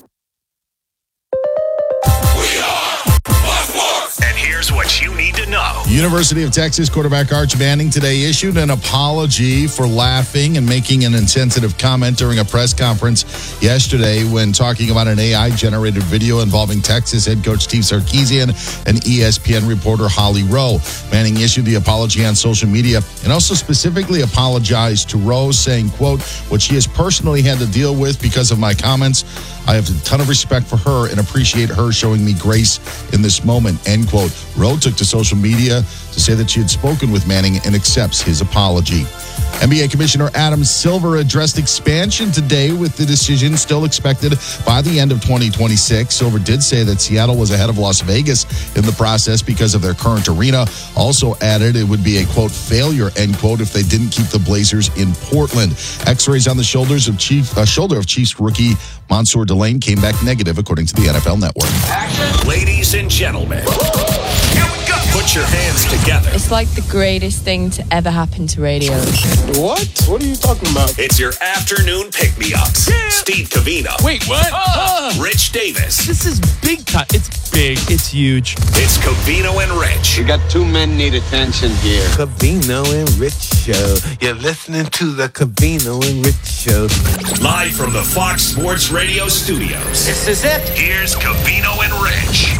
We are Fox. And here's what you need to know. University of Texas quarterback Arch Manning today issued an apology for laughing and making an insensitive comment during a press conference yesterday when talking about an A I-generated video involving Texas head coach Steve Sarkisian and E S P N reporter Holly Rowe. Manning issued the apology on social media and also specifically apologized to Rowe, saying, quote, what she has personally had to deal with because of my comments. I have a ton of respect for her and appreciate her showing me grace in this moment, end quote. Rowe took to social media to to say that she had spoken with Manning and accepts his apology. N B A Commissioner Adam Silver addressed expansion today with the decision still expected by the end of twenty twenty-six. Silver did say that Seattle was ahead of Las Vegas in the process because of their current arena. Also added it would be a, quote, failure, end quote, if they didn't keep the Blazers in Portland. X-rays on the shoulders of Chief, uh, shoulder of Chiefs rookie Mansour Delane came back negative, according to the N F L Network. Action. Ladies and gentlemen, here we go. Put your hands together. It's like the greatest thing to ever happen to radio. What? What are you talking about? It's your afternoon pick-me-ups. Yeah. Steve Covino. Wait, what? Uh, Rich Davis. This is big time. It's big. It's huge. It's Covino and Rich. We got two men need attention here. Covino and Rich Show. You're listening to the Covino and Rich Show. Live from the Fox Sports Radio studios. This is it. Here's Covino and Rich.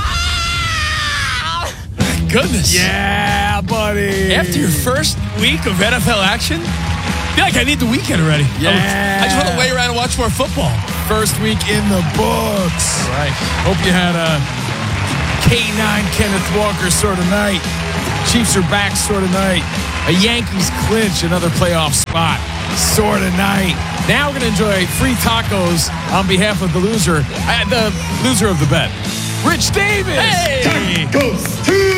Goodness. Yeah, buddy. After your first week of N F L action, I feel like I need the weekend already. Yeah. I just want to lay around and watch more football. First week in the books. All right. Hope you had a K nine Kenneth Walker sort of night. Chiefs are back sort of night. A Yankees clinch another playoff spot sort of night. Now we're going to enjoy free tacos on behalf of the loser, uh, the loser of the bet, Rich Davis. Hey. Tacos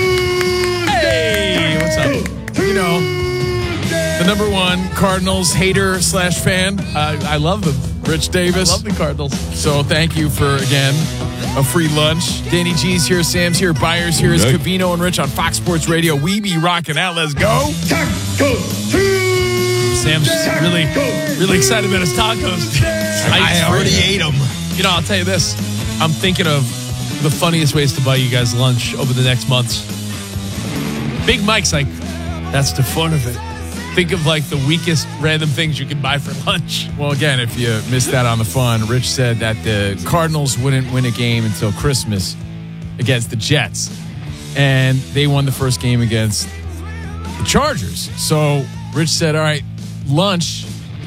Hey, what's up? You know, the number one Cardinals hater slash fan. Uh, I love them. Rich Davis. I love the Cardinals. So thank you for, again, a free lunch. Danny G's here, Sam's here, Byers here. Is Covino and Rich on Fox Sports Radio. We be rocking out. Let's go. Tacos. Sam's really, really excited about his tacos. I, I already ate them. You know, I'll tell you this. I'm thinking of the funniest ways to buy you guys lunch over the next months. Big Mike's like, that's the fun of it. Think of like the weakest random things you can buy for lunch. Well, again, if you missed that on the fun, Rich said that the Cardinals wouldn't win a game until Christmas against the Jets. And they won the first game against the Chargers. So Rich said, all right, lunch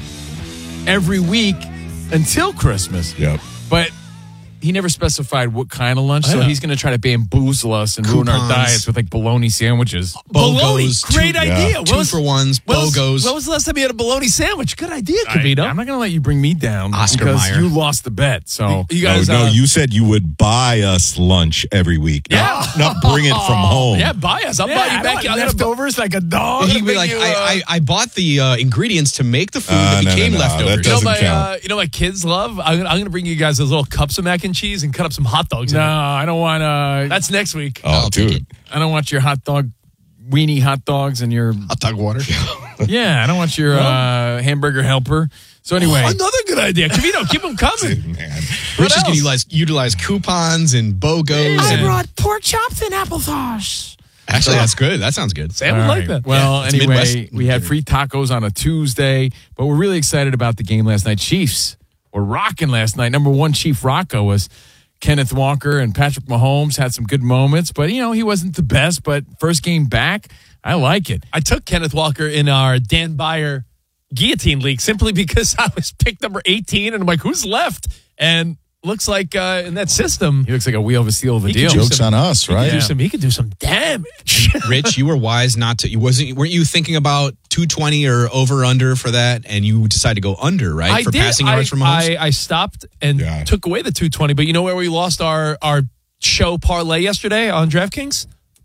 every week until Christmas. Yep. But he never specified what kind of lunch, I so know. he's going to try to bamboozle us and ruin our Coupons. diets with like bologna sandwiches. Bologna, Bogos, great two- idea. yeah. What Two was- for ones, when was- Bogos. When was the last time you had a bologna sandwich? Good idea, I, Covino. I'm not going to let you bring me down Oscar because Mayer. you lost the bet. So You No, guys, no, uh, you said you would buy us lunch every week. Yeah. Not, not bring it from home. Yeah, buy us. I'll Yeah, buy I you back want your leftovers like a dog. He'd He'd be like, I, I, I bought the uh, ingredients to make the food Uh, that no, became no, no, leftovers. that You know, doesn't my, count. uh, you know, my kids love. I'm, I'm going to bring you guys those little cups of mac and cheese and cut up some hot dogs. No, in it. I don't want. Uh, That's next week. Oh, dude. I don't want your hot dog, weenie hot dogs, and your Hot dog water. yeah. I don't want your uh, hamburger helper. So anyway, Another good idea. Covino, keep them coming. Man. Rich is gonna utilize, utilize coupons and Bogos. I and- brought pork chops and applesauce. Actually, that's good. That sounds good. Sam All would like right. that. Well, Yeah, it's anyway, Midwest. we had free tacos on a Tuesday, but we're really excited about the game last night. Chiefs were rocking last night. Number one Chief Rocco was Kenneth Walker, and Patrick Mahomes had some good moments, but, you know, he wasn't the best. But first game back, I like it. I took Kenneth Walker in our Dan Byer guillotine league simply because I was picked number eighteen, and I'm like, who's left? And looks like uh, in that system, He looks like a wheel of a steel of a He could deal. do Joke's on us, he could right? do some. He could do some damage. Rich, you were wise not to. You wasn't. Weren't you thinking about two twenty or over under for that? And you decided to go under, right? I for did. passing I, yards from Mahomes. I, I stopped and Yeah. took away the two twenty. But you know where we lost our our show parlay yesterday on DraftKings?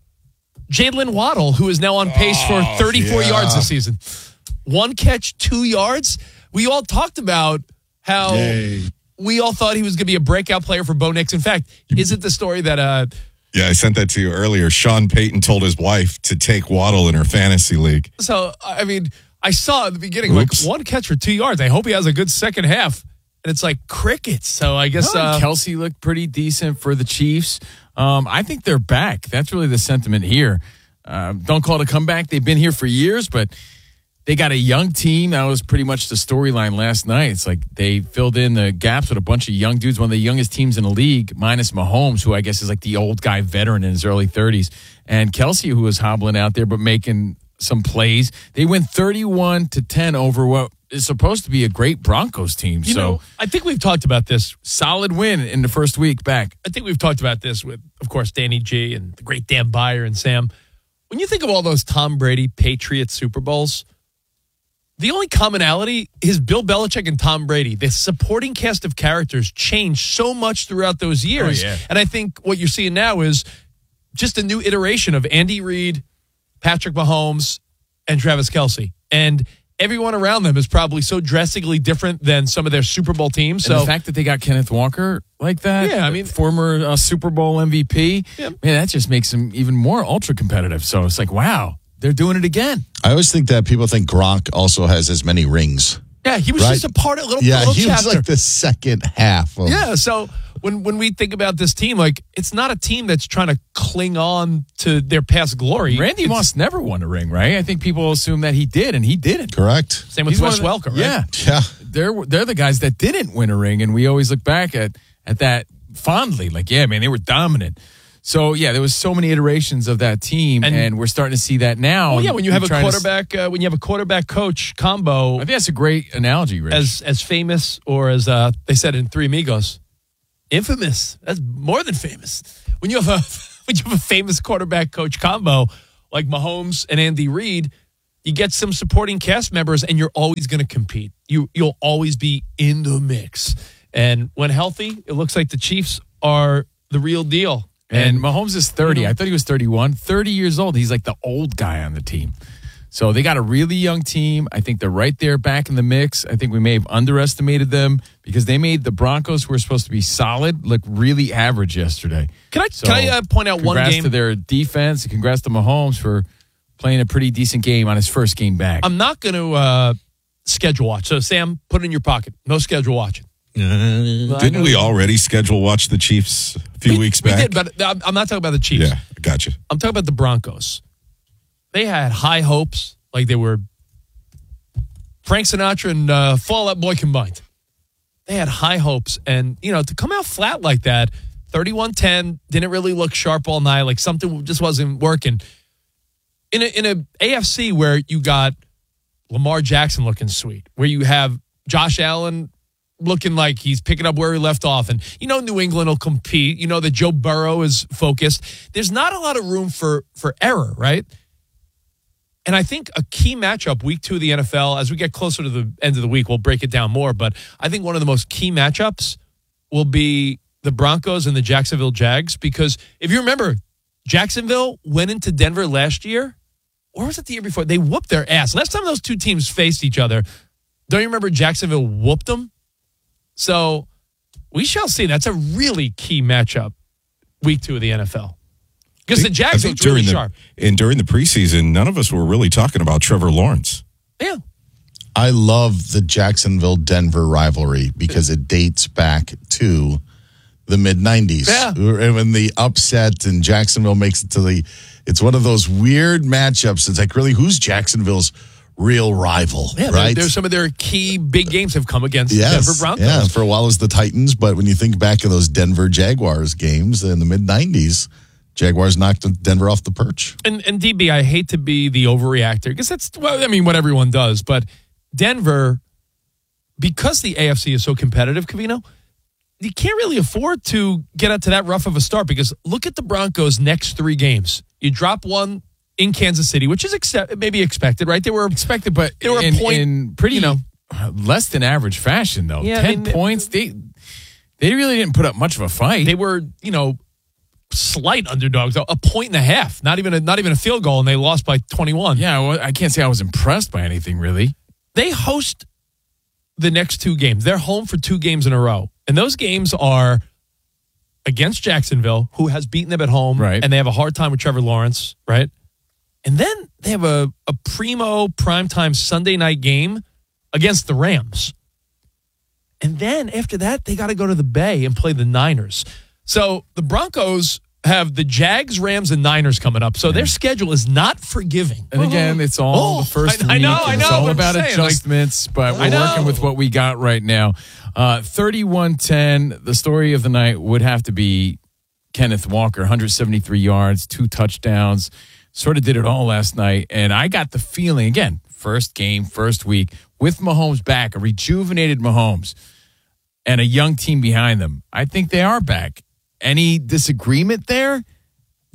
Jalen Waddle, who is now on pace for thirty-four yeah. yards this season. One catch, two yards. We all talked about how Yay. we all thought he was going to be a breakout player for Bo Nix. In fact, is it the story that uh, Yeah, I sent that to you earlier. Sean Payton told his wife to take Waddle in her fantasy league. So, I mean, I saw at the beginning, Oops. like, one catch for two yards. I hope he has a good second half. And it's like crickets. So, I guess... No, Uh, Kelsey looked pretty decent for the Chiefs. Um, I think they're back. That's really the sentiment here. Um, don't call it a comeback. They've been here for years, but they got a young team. That was pretty much the storyline last night. It's like they filled in the gaps with a bunch of young dudes, one of the youngest teams in the league, minus Mahomes, who I guess is like the old guy veteran in his early thirties, and Kelsey, who was hobbling out there but making some plays. They went thirty-one to ten over what is supposed to be a great Broncos team. You so know, I think we've talked about this. solid win in the first week back. I think we've talked about this with, of course, Danny G and the great Dan Byer and Sam. when you think of all those Tom Brady Patriots Super Bowls, the only commonality is Bill Belichick and Tom Brady. The supporting cast of characters changed so much throughout those years. Oh, yeah. And I think what you're seeing now is just a new iteration of Andy Reid, Patrick Mahomes, and Travis Kelce. And everyone around them is probably so drastically different than some of their Super Bowl teams. And So the fact that they got Kenneth Walker like that, Yeah, I mean- former uh, Super Bowl M V P, Yeah. man, that just makes them even more ultra competitive. So it's like, wow, they're doing it again. I always think that people think Gronk also has as many rings. yeah, he was Right. just a part of a little, Yeah, little he chapter. was like the second half of Yeah, so when when we think about this team, like it's not a team that's trying to cling on to their past glory. Randy It's- Moss never won a ring, right? I think people assume that he did, and he didn't. Correct. Same with He's one Wes of the- Welker, right? Yeah, Yeah. they're they're the guys that didn't win a ring, and we always look back at at that fondly. Like, yeah, man, they were dominant. So yeah, there was so many iterations of that team, and, And- we're starting to see that now. Well, yeah, when you have a Trying to- quarterback, uh, when you have a quarterback coach combo, I think that's a great analogy, Rich. as as famous or as uh, they said in Three Amigos, infamous. That's more than famous. When you have a when you have a famous quarterback coach combo like Mahomes and Andy Reid, you get some supporting cast members, and you're always going to compete. You you'll always be in the mix. And when healthy, it looks like the Chiefs are the real deal. And Mahomes is thirty. You know- I thought he was thirty-one. thirty years old. He's like the old guy on the team. So they got a really young team. I think they're right there back in the mix. I think we may have underestimated them because they made the Broncos, who were supposed to be solid, look really average yesterday. Can I So, can I uh, point out one Congrats game? to their defense. And congrats to Mahomes for playing a pretty decent game on his first game back. I'm not going to uh, schedule watch. So Sam, put it in your pocket. No schedule watching. Uh, Didn't we already schedule watch the Chiefs a few We- weeks we back? did, but I'm I'm not talking about the Chiefs. Yeah, gotcha. I'm talking about the Broncos. They had high hopes, like they were Frank Sinatra and uh, Fall Out Boy combined. They had high hopes, and you know, to come out flat like that, thirty-one ten, didn't really look sharp all night. Like something just wasn't working. In a in a A F C where you got Lamar Jackson looking sweet, where you have Josh Allen looking like he's picking up where he left off. And you know New England will compete. You know that Joe Burrow is focused. There's not a lot of room for for error, right? And I think a key matchup week two of the N F L, as we get closer to the end of the week, we'll break it down more. But I think one of the most key matchups will be the Broncos and the Jacksonville Jags. Because if you remember, Jacksonville went into Denver last year, or was it the year before? They whooped their ass. Last time those two teams faced each other, don't you remember Jacksonville whooped them? So we shall see. That's a really key matchup week two of the N F L. Because the Jags looked really the, sharp. And during the preseason, none of us were really talking about Trevor Lawrence. Yeah. I love the Jacksonville-Denver rivalry because it dates back to the mid nineties. Yeah. When the upset and Jacksonville makes it to the, it's one of those weird matchups. It's like, really, who's Jacksonville's real rival, Yeah, right? there's some of their key big games have come against the Yes, Denver Broncos. yeah, for a while it's the Titans, but when you think back of those Denver Jaguars games in the mid nineties, Jaguars knocked Denver off the perch. And, and D B, I hate to be the overreactor because that's, well, I mean, what everyone does. But Denver, because the A F C is so competitive, Covino, you can't really afford to get out to that rough of a start because look at the Broncos' next three games. You drop one in Kansas City, which is accept, maybe expected, right? They were expected, but they were in, a point, in pretty you know, less than average fashion, though. Yeah, I Ten mean, points. They they really didn't put up much of a fight. They were, you know, slight underdogs, a point and a half, not even a, not even a field goal, and they lost by twenty-one. Yeah, well, I can't say I was impressed by anything, really. They host the next two games. They're home for two games in a row. And those games are against Jacksonville, who has beaten them at home, right? And they have a hard time with Trevor Lawrence, right? And then they have a, a primo primetime Sunday night game against the Rams. And then after that, they got to go to the Bay and play the Niners. So the Broncos have the Jags, Rams, and Niners coming up. So their schedule is not forgiving. And again, it's all Oh, the first I- I week. know, I and It's know all what I'm about saying, like- adjustments, but I we're know. working with what we got right now. Uh, thirty-one ten, the story of the night would have to be Kenneth Walker, one hundred seventy-three yards, two touchdowns. Sort of did it all last night. And I got the feeling, again, first game, first week, with Mahomes back, a rejuvenated Mahomes, and a young team behind them. I think they are back. Any disagreement there?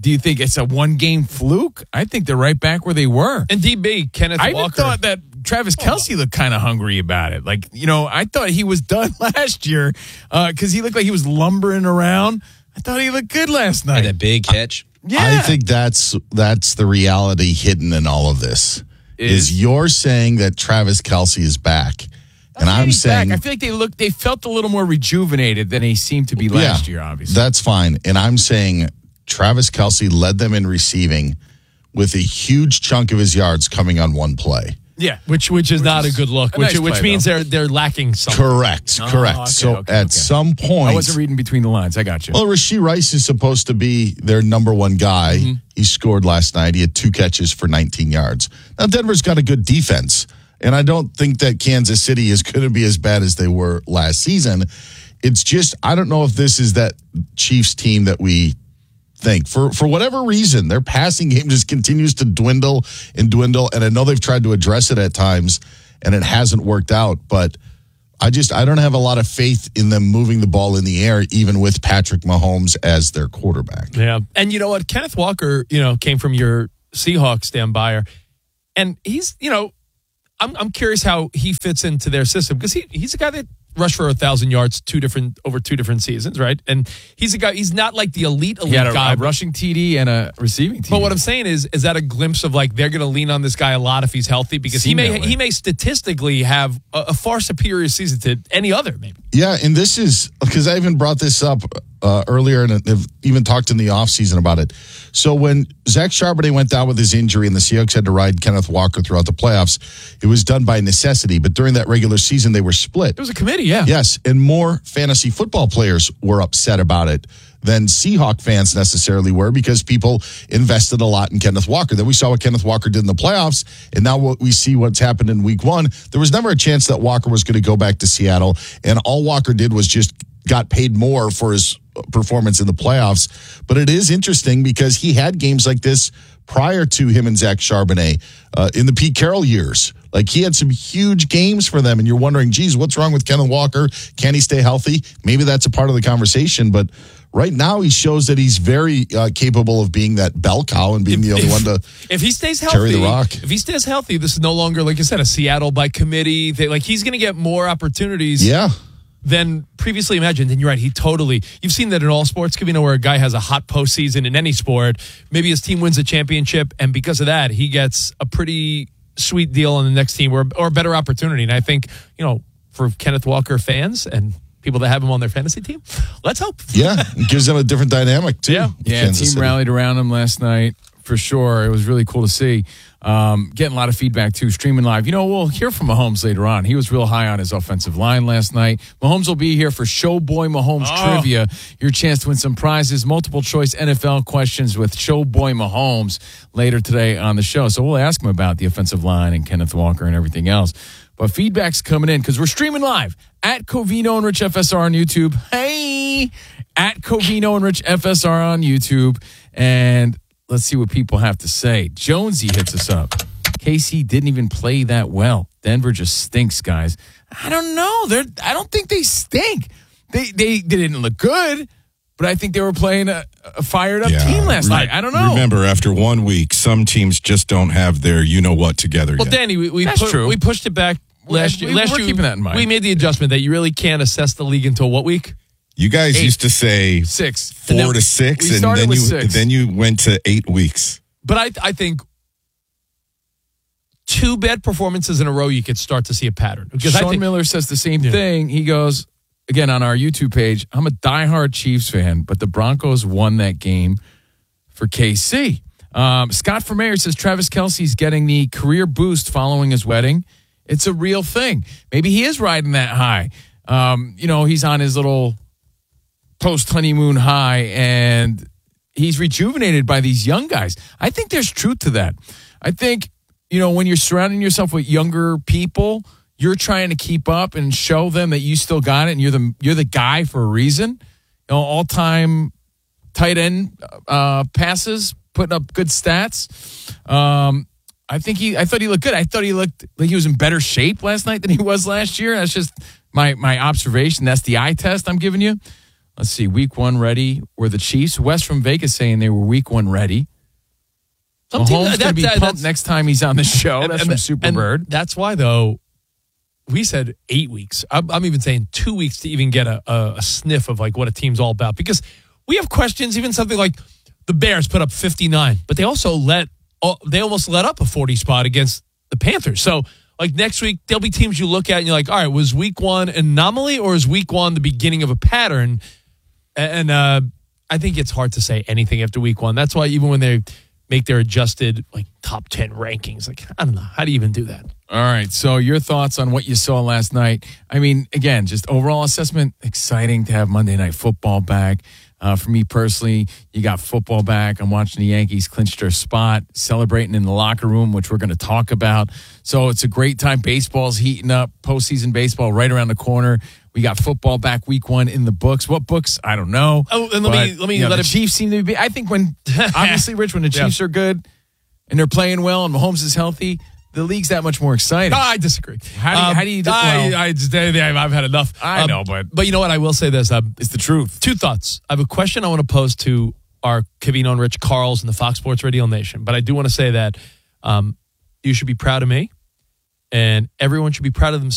Do you think it's a one-game fluke? I think they're right back where they were. And D B, Kenneth I Walker. even thought that Travis Kelce looked kind of hungry about it. Like, you know, I thought he was done last year because uh, he looked like he was lumbering around. I thought he looked good last night. And that big catch. Yeah. I think that's that's the reality hidden in all of this. Is, is you're saying that Travis Kelce is back. And I'm saying back. I feel like they look they felt a little more rejuvenated than they seemed to be last yeah, year, obviously. That's fine. And I'm saying Travis Kelce led them in receiving with a huge chunk of his yards coming on one play. Yeah, which which is which not is a good look. Which nice which play, means though. they're they're lacking something. Correct, Oh, correct. okay, so okay, at okay. some point, I wasn't reading between the lines. I got you. Well, Rashee Rice is supposed to be their number one guy. Mm-hmm. He scored last night. He had two catches for nineteen yards. Now Denver's got a good defense, and I don't think that Kansas City is going to be as bad as they were last season. It's just I don't know if this is that Chiefs team that we think. For for whatever reason, their passing game just continues to dwindle and dwindle. And I know they've tried to address it at times, and it hasn't worked out. But I just I don't have a lot of faith in them moving the ball in the air, even with Patrick Mahomes as their quarterback. Yeah, and you know what? Kenneth Walker, you know, came from your Seahawks, Dan Byer, and he's, you know, I'm I'm curious how he fits into their system because he he's a guy that rushed for a thousand yards two different over two different seasons, right? And he's a guy. He's not like the elite elite he had a, guy, a rushing T D and a receiving T D. But what I'm saying is, is that a glimpse of like they're going to lean on this guy a lot if he's healthy because he may he may statistically have a, a far superior season to any other maybe. Yeah, and this is because I even brought this up uh, earlier and have even talked in the offseason about it. So when Zach Charbonnet went down with his injury and the Seahawks had to ride Kenneth Walker throughout the playoffs, it was done by necessity. But during that regular season, they were split. It was a committee, yeah. Yes, and more fantasy football players were upset about it than Seahawk fans necessarily were because people invested a lot in Kenneth Walker. Then we saw what Kenneth Walker did in the playoffs, and now what we see what's happened in week one. There was never a chance that Walker was going to go back to Seattle, and all Walker did was just got paid more for his performance in the playoffs. But it is interesting because he had games like this prior to him and Zach Charbonnet uh, in the Pete Carroll years. Like, he had some huge games for them, and you're wondering, geez, what's wrong with Kenneth Walker? Can he stay healthy? Maybe that's a part of the conversation, but right now he shows that he's very uh, capable of being that bell cow and being If- the only if- one to If he stays healthy, carry the rock. if he stays healthy, this is no longer, like I said, a Seattle by committee. They, like he's going to get more opportunities. Yeah. Than previously imagined. And you're right, he totally, you've seen that in all sports, Kavino, where a guy has a hot postseason in any sport. Maybe his team wins a championship, and because of that, he gets a pretty sweet deal on the next team or, or a better opportunity. And I think, you know, for Kenneth Walker fans and people that have him on their fantasy team, let's hope. Yeah, it gives them a different dynamic, too. Yeah, Yeah, Kansas team City. rallied around him last night for sure. It was really cool to see. Um, getting a lot of feedback too, streaming live. You know, we'll hear from Mahomes later on. He was real high on his offensive line last night. Mahomes will be here for Showboy Mahomes Oh. Trivia. Your chance to win some prizes, multiple choice N F L questions with Showboy Mahomes later today on the show. So we'll ask him about the offensive line and Kenneth Walker and everything else. But feedback's coming in because we're streaming live at Covino and Rich F S R on YouTube. Hey, at Covino and Rich F S R on YouTube. And let's see what people have to say. Jonesy hits us up. K C didn't even play that well. Denver just stinks, guys. I don't know. They're, I don't think they stink. They, they they didn't look good, but I think they were playing a, a fired up Yeah. team last Re- night. I don't know. Remember, after one week, some teams just don't have their you know what together Well, yet. Danny, we we, That's pu- true. we pushed it back last We- year. Last we're year, keeping that in mind. We made the adjustment that you really can't assess the league until what week? You guys Eight. used to say Six. four And then to six, we and started then with you six. then you went to eight weeks. But I I think two bad performances in a row, you could start to see a pattern. Because Sean I think, Miller says the same thing. He goes, again, on our YouTube page, I'm a diehard Chiefs fan, but the Broncos won that game for K C. Um, Scott from Mayor says Travis Kelce's getting the career boost following his wedding. It's a real thing. Maybe he is riding that high. Um, you know, he's on his little post-honeymoon high, and he's rejuvenated by these young guys. I think there's truth to that. I think, you know, when you're surrounding yourself with younger people, you're trying to keep up and show them that you still got it, and you're the you're the guy for a reason. You know, all-time tight end uh, passes, putting up good stats. Um, I think he. I thought he looked good. I thought he looked like he was in better shape last night than he was last year. That's just my my observation. That's the eye test I'm giving you. let's see, week one ready were the Chiefs. Wes from Vegas saying they were week one ready. Some team- Mahomes that- going to be that- pumped that's- next time he's on the show. That's from Superbird. That's why, though, we said eight weeks. I'm, I'm even saying two weeks to even get a, a, a sniff of like what a team's all about. Because we have questions, even something like the Bears put up fifty-nine, but they also let they almost let up a forty spot against the Panthers. So like next week, there'll be teams you look at and you're like, all right, was week one an anomaly or is week one the beginning of a pattern? And uh, I think it's hard to say anything after week one. That's why even when they make their adjusted like top ten rankings, like, I don't know, how do you even do that? All right. So your thoughts on what you saw last night? I mean, again, just overall assessment, exciting to have Monday Night Football back. Uh, for me personally, you got football back. I'm watching the Yankees clinch their spot, celebrating in the locker room, which we're going to talk about. So it's a great time. Baseball's heating up. Postseason baseball right around the corner. We got football back week one in the books. What books? I don't know. Oh, and let But, me let me you know, let the it. Chiefs seem to be. I think when obviously, Rich, when the Yeah. Chiefs are good and they're playing well and Mahomes is healthy, the league's that much more exciting. No, I disagree. How do you, Um, how do you do, I, well, I just, I've had enough. I Um, know, but but you know what? I will say this: um, it's the truth. Two thoughts. I have a question I want to pose to our Covino and Rich Carls and the Fox Sports Radio Nation. But I do want to say that um, you should be proud of me, and everyone should be proud of themselves.